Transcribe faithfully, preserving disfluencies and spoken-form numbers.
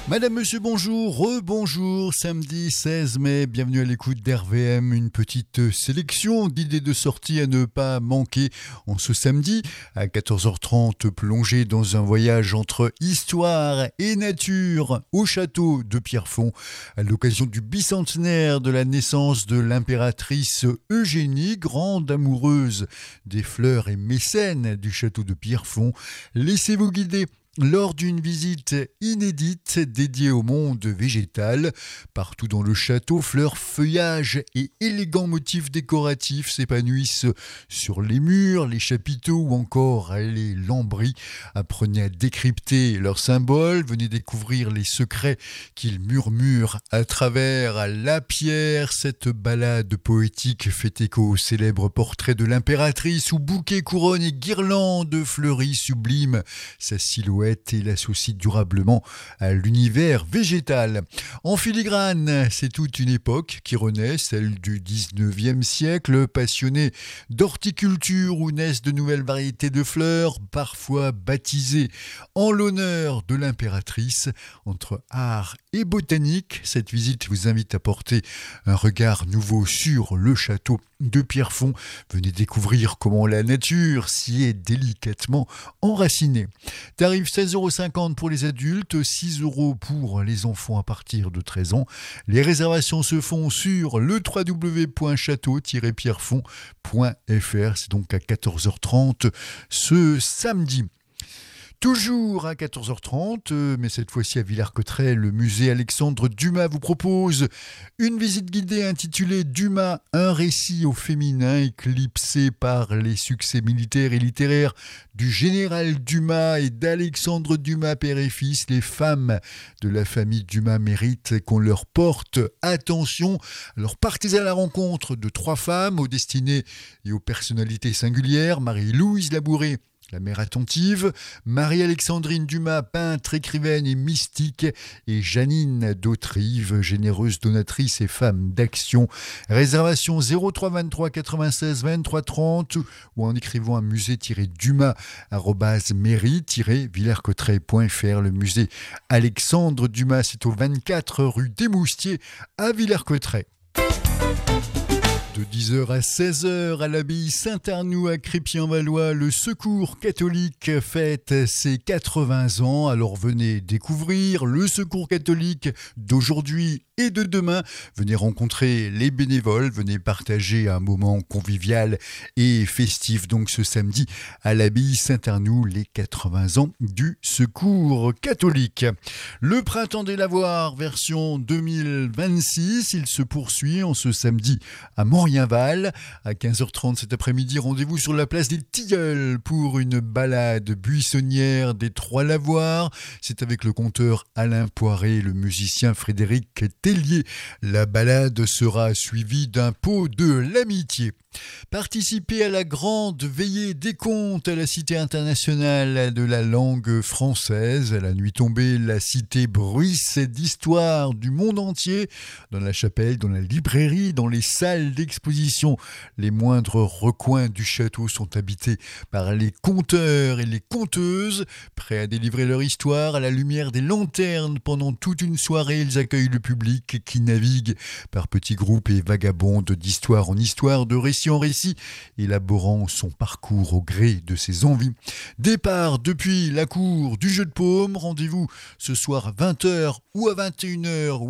Madame, monsieur, bonjour, rebonjour, samedi seize mai, bienvenue à l'écoute d'R V M, une petite sélection d'idées de sortie à ne pas manquer en ce samedi, à quatorze heures trente, plongée dans un voyage entre histoire et nature au château de Pierrefonds, à l'occasion du bicentenaire de la naissance de l'impératrice Eugénie, grande amoureuse des fleurs et mécène du château de Pierrefonds. Laissez-vous guider lors d'une visite inédite dédiée au monde végétal. Partout dans le château, fleurs, feuillages et élégants motifs décoratifs s'épanouissent sur les murs, les chapiteaux ou encore les lambris. Apprenez à décrypter leurs symboles, venez découvrir les secrets qu'ils murmurent à travers la pierre. Cette balade poétique fait écho au célèbre portrait de l'impératrice où bouquets, couronnes et guirlandes fleuries subliment sa silhouette et l'associe durablement à l'univers végétal. En filigrane, c'est toute une époque qui renaît, celle du dix-neuvième siècle, passionnée d'horticulture où naissent de nouvelles variétés de fleurs, parfois baptisées en l'honneur de l'impératrice. Entre art et botanique, cette visite vous invite à porter un regard nouveau sur le château de Pierrefonds. Venez découvrir comment la nature s'y est délicatement enracinée. Tarif seize euros cinquante pour les adultes, six euros pour les enfants à partir de treize ans. Les réservations se font sur le w w w point château tiret pierrefonds point f r. C'est donc à quatorze heures trente ce samedi. Toujours à quatorze heures trente, mais cette fois-ci à Villers-Cotterêts, le musée Alexandre Dumas vous propose une visite guidée intitulée Dumas, un récit au féminin éclipsé par les succès militaires et littéraires du général Dumas et d'Alexandre Dumas, père et fils. Les femmes de la famille Dumas méritent qu'on leur porte attention. Alors partez à la rencontre de trois femmes aux destinées et aux personnalités singulières. Marie-Louise Labouré, la mère attentive, Marie-Alexandrine Dumas, peintre, écrivaine et mystique, et Janine d'Autrive, généreuse donatrice et femme d'action. Réservation zéro trois vingt-trois quatre-vingt-seize vingt-trois trente ou en écrivant à musée-dumas arobase mairie tiret villers-cotterêts point f r. Le musée Alexandre Dumas, c'est au vingt-quatre rue des Moustiers à Villers-Cotterêts. De dix heures à seize heures à l'abbaye Saint-Arnoux à Crépy-en-Valois, le Secours catholique fête ses quatre-vingts ans. Alors venez découvrir le Secours catholique d'aujourd'hui et de demain. Venez rencontrer les bénévoles, venez partager un moment convivial et festif donc ce samedi à l'abbaye Saint-Arnoux, les quatre-vingts ans du Secours catholique. Le printemps des lavoirs version deux mille vingt-six, il se poursuit en ce samedi à Morienval. À quinze heures trente cet après-midi, rendez-vous sur la place des Tilleuls pour une balade buissonnière des Trois Lavoirs. C'est avec le conteur Alain Poiré et le musicien Frédéric Tellier. La balade sera suivie d'un pot de l'amitié. Participez à la grande veillée des contes à la Cité internationale de la langue française. À la nuit tombée, la cité bruisse d'histoire du monde entier. Dans la chapelle, dans la librairie, dans les salles d'exposition, les moindres recoins du château sont habités par les conteurs et les conteuses. Prêts à délivrer leur histoire à la lumière des lanternes pendant toute une soirée, ils accueillent le public qui navigue par petits groupes et vagabonde d'histoire en histoire, de récit en récit, élaborant son parcours au gré de ses envies. Départ depuis la cour du Jeu de Paume, rendez-vous ce soir à vingt heures ou à vingt et une heures